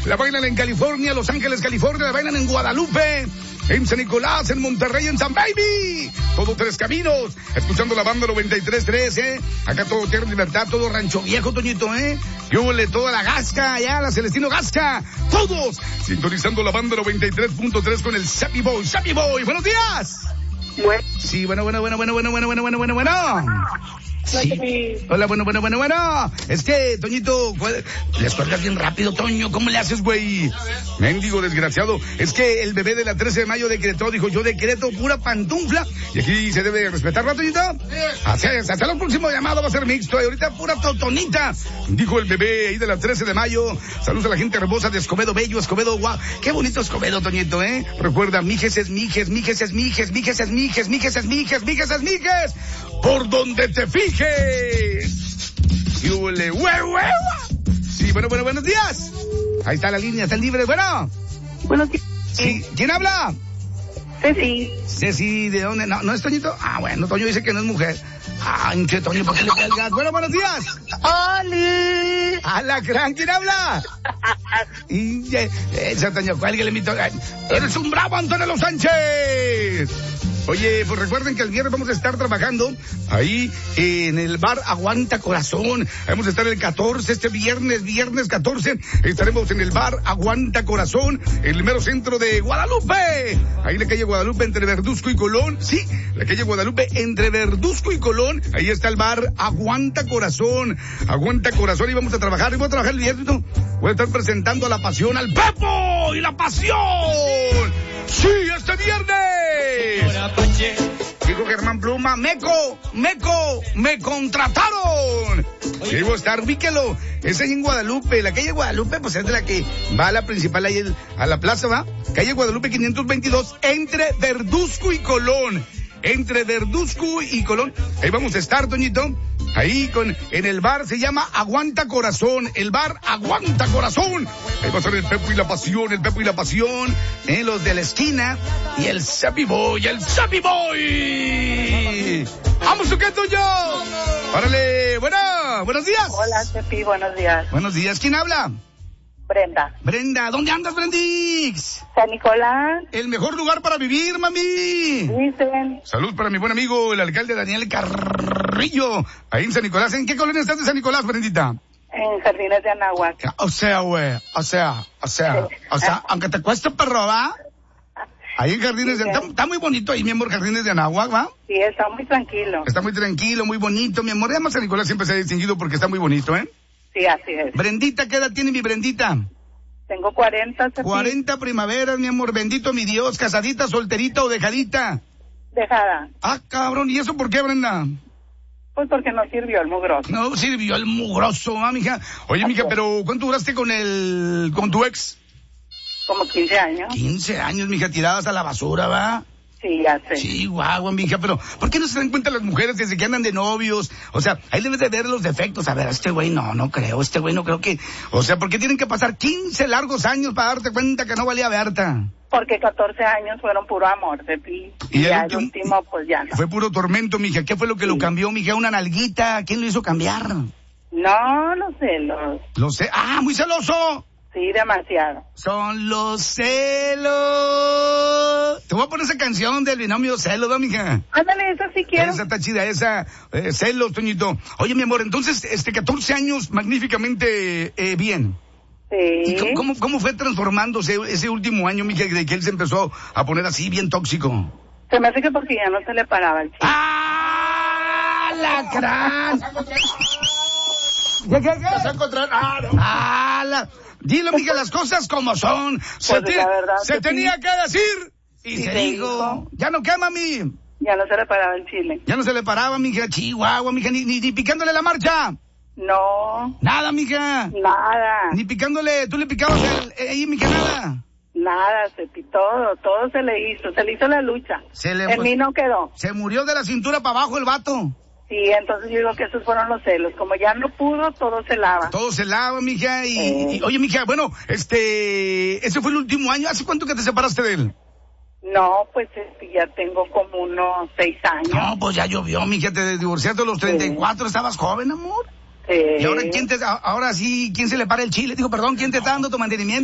la bailan en California, Los Ángeles, California, la bailan en Guadalupe, en San Nicolás, en Monterrey, en San Baby. Todo Tres Caminos, escuchando la banda 93.3, Acá todo Tierra Libertad, todo Rancho Viejo, Toñito, Yo volé toda la Gasca, allá, la Celestino Gasca. Todos sintonizando la banda 93.3 con el Sappy Boy. Sappy Boy, buenos días. Bueno. Sí, bueno. Sí. Hola, bueno. Es que, Toñito, les cuelgas bien rápido, Toño. ¿Cómo le haces, güey? Mendigo desgraciado. Es que el bebé de la 13 de mayo decretó, dijo, yo decreto pura pantufla. Y aquí se debe respetar, ¿no, Toñito? Hasta el próximo llamado va a ser mixto. Y ahorita pura totonita. Dijo el bebé ahí de la 13 de mayo. Saludos a la gente hermosa de Escobedo Bello, Escobedo, guau. Qué bonito Escobedo, Toñito, Recuerda, mijes es mijes. Por donde te fijes. Sí, buenos días. Ahí está la línea, está libre. Bueno. Buenos días. Sí, ¿quién habla? Ceci, ¿de dónde? No es Toñito. Ah, bueno, Toño dice que no es mujer. Ah, che, Toño, ¿por qué le pegas? Bueno, buenos días. ¡Oli! Alacrán, ¿quién habla? Y esa Toño, cuélguele mi toga. Eres un bravo, Antonio Sánchez. Oye, pues recuerden que el viernes vamos a estar trabajando ahí en el bar Aguanta Corazón. Vamos a estar el 14, este viernes 14, estaremos en el bar Aguanta Corazón, en el mero centro de Guadalupe. Ahí en la calle Guadalupe entre Verduzco y Colón. Sí, la calle Guadalupe entre Verduzco y Colón. Ahí está el bar Aguanta Corazón. Aguanta Corazón, y vamos a trabajar. Y voy a trabajar el viernes, ¿no? Voy a estar presentando a La Pasión, al Pepo y La Pasión. Sí, este viernes. Dijo Germán Pluma, Meco, me contrataron. Y ahí voy a estar, ubíquelo. Es ahí en Guadalupe, la calle Guadalupe, pues es de la que va a la principal, ahí a la plaza, ¿va? Calle Guadalupe 522, entre Verduzco y Colón. Ahí vamos a estar, Toñito. Ahí en el bar se llama Aguanta Corazón, el bar Aguanta Corazón. Ahí va a estar el Pepo y la Pasión, los de la esquina y el Sappy Boy, ¡Vamos, ¿tú qué, Toño? Órale, buenos días. Hola, Cepi, buenos días. Buenos días, ¿quién habla? Brenda, ¿dónde andas, Brendix? San Nicolás. El mejor lugar para vivir, mami. Dicen. Salud para mi buen amigo, el alcalde Daniel Carrillo, ahí en San Nicolás. ¿En qué colonia estás de San Nicolás, Brendita? En Jardines de Anáhuac. O sea, aunque te cueste perro, ¿va? Ahí en Jardines de Anáhuac. Está muy bonito ahí, mi amor, Jardines de Anáhuac, ¿va? Sí, está muy tranquilo. Está muy tranquilo, muy bonito, mi amor. Además, San Nicolás siempre se ha distinguido porque está muy bonito, Sí, así es. Brendita, ¿qué edad tiene mi Brendita? Tengo 40. 40 primaveras, mi amor, bendito mi Dios. ¿Casadita, solterita o dejadita? Dejada. Ah, cabrón, ¿y eso por qué, Brenda? Pues porque no sirvió el mugroso. No sirvió el mugroso, mija. Oye, mija, pero ¿cuánto duraste con tu ex? Como 15 años. 15 años, mija, tiradas a la basura, ¿va? Sí, ya sé. Sí, guau, mija, pero ¿por qué no se dan cuenta las mujeres desde que andan de novios? O sea, ahí debes de ver los defectos. A ver, este güey no creo que... O sea, ¿por qué tienen que pasar 15 largos años para darte cuenta que no valía Berta? Porque 14 años fueron puro amor, Cepi. Y ya el último, pues ya no. Fue puro tormento, mija. ¿Qué fue lo que lo cambió, mija? ¿Una nalguita? ¿Quién lo hizo cambiar? No, los celos. ¿Los celos? ¡Ah, muy celoso! Sí, demasiado. Son los celos. Te voy a poner esa canción del binomio celos, ¿no, mija? Ándale, esa sí quiero. Esa está chida, celos, Toñito. Oye, mi amor, entonces, 14 años magníficamente bien. Sí. ¿Y cómo fue transformándose ese último año, mija, de que él se empezó a poner así bien tóxico? Se me hace que porque ya no se le paraba el chico. ¡Ah, lacrán! ¿Qué? ¿Vas a encontrar? Dilo, mija, las cosas como son. Pues la verdad se tenía que decir y se dijo. ¿Ya no qué, mami? Ya no se le paraba el chile. Ya no se le paraba, mija, Chihuahua, mija, ni picándole la marcha. No. Nada, mija. Nada. Ni picándole, tú le picabas ahí, mija, nada. Nada, todo se le hizo la lucha. En mí no quedó. Se murió de la cintura para abajo el vato. Sí, entonces yo digo que esos fueron los celos. Como ya no pudo, todo se lava. Todo se lava, mija, y oye, mija, bueno, ese fue el último año. ¿Hace cuánto que te separaste de él? No, pues ya tengo como unos 6 años. No, pues ya llovió, mija, te divorciaste a los 34, estabas joven, amor. Sí. Y ahora, ¿quién se le para el chile? Digo, perdón, ¿quién te está dando tu mantenimiento?